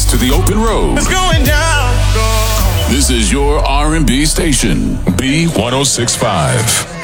to the open road. It's going down. This is your R&B station, B1065.